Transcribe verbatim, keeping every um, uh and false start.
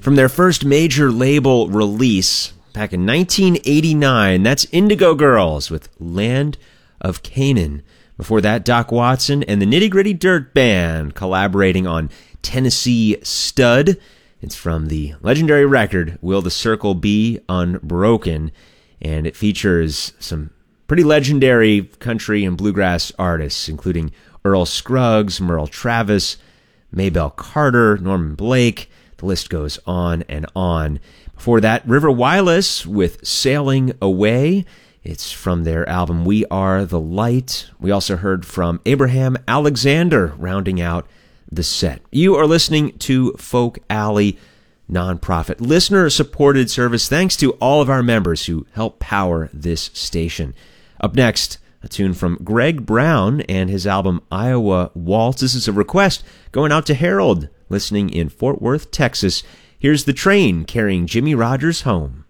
From their first major label release back in nineteen eighty-nine, that's Indigo Girls with Land of Canaan. Before that, Doc Watson and the Nitty Gritty Dirt Band collaborating on Tennessee Stud. It's from the legendary record, Will the Circle Be Unbroken? And it features some pretty legendary country and bluegrass artists, including Earl Scruggs, Merle Travis, Maybelle Carter, Norman Blake. The list goes on and on. Before that, River Wireless with Sailing Away. It's from their album We Are the Light. We also heard from Abraham Alexander rounding out the set. You are listening to Folk Alley, nonprofit listener-supported service. Thanks to all of our members who help power this station. Up next, a tune from Greg Brown and his album Iowa Waltz. This is a request going out to Harold, listening in Fort Worth, Texas. Here's The Train carrying Jimmy Rogers home.